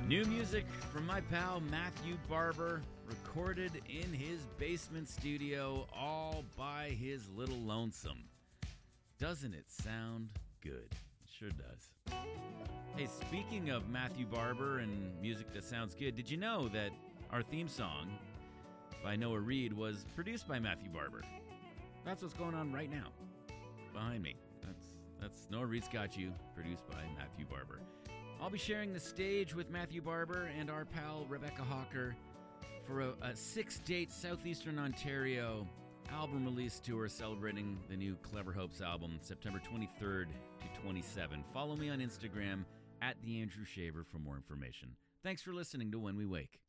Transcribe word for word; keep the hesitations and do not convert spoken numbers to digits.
New music from my pal Matthew Barber, recorded in his basement studio all by his little lonesome. Doesn't it sound good? It sure does. Hey, speaking of Matthew Barber and music that sounds good, did you know that our theme song by Noah Reed was produced by Matthew Barber? That's what's going on right now behind me. That's that's Noah Reed's Got You, produced by Matthew Barber. I'll be sharing the stage with Matthew Barber and our pal Rebecca Hawker for a, a six-date Southeastern Ontario album release tour celebrating the new Clever Hopes album, September twenty-third to twenty-seventh. Follow me on Instagram at The Andrew Shaver for more information. Thanks for listening to When We Wake.